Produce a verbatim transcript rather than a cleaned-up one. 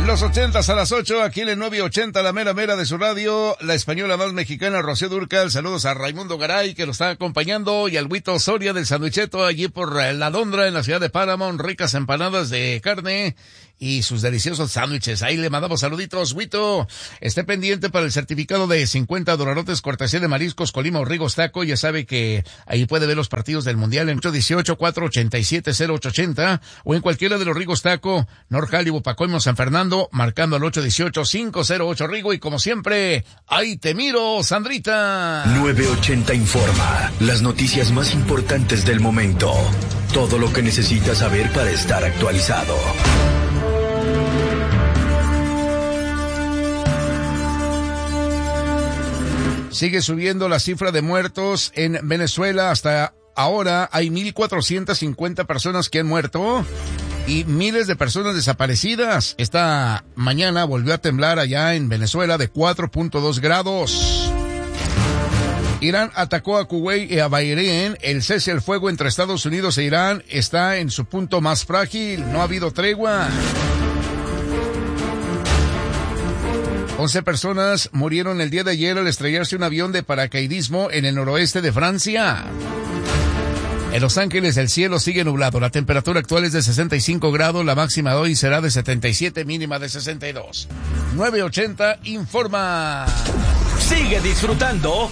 Los ochentas a las ocho, aquí en el nueve ochenta, la mera mera de su radio, la española más mexicana, Rocío Dúrcal. Saludos a Raimundo Garay, que lo está acompañando, y al Huito Soria del Sanduicheto, allí por La Londra, en la ciudad de Paramount. Ricas empanadas de carne y sus deliciosos sándwiches. Ahí le mandamos saluditos, Huito. Esté pendiente para el certificado de cincuenta dolarotes cortesía de Mariscos Colima o Rigos Taco. Ya sabe que ahí puede ver los partidos del Mundial en ocho dieciocho, cuatro ochenta y siete, cero ocho ochenta o en cualquiera de los Rigos Taco, North Hollywood, Pacoimo, San Fernando, marcando al ocho dieciocho, cinco cero ocho Rigo. Y como siempre, ahí te miro, Sandrita. nueve ochenta informa. Las noticias más importantes del momento. Todo lo que necesitas saber para estar actualizado. Sigue subiendo la cifra de muertos en Venezuela. Hasta ahora hay mil cuatrocientas cincuenta personas que han muerto y miles de personas desaparecidas. Esta mañana volvió a temblar allá en Venezuela de cuatro punto dos grados. Irán atacó a Kuwait y a Bahrein. El cese al fuego entre Estados Unidos e Irán está en su punto más frágil. No ha habido tregua. once personas murieron el día de ayer al estrellarse un avión de paracaidismo en el noroeste de Francia. En Los Ángeles el cielo sigue nublado. La temperatura actual es de sesenta y cinco grados. La máxima de hoy será de setenta y siete, mínima de sesenta y dos. nueve ochenta informa. Sigue disfrutando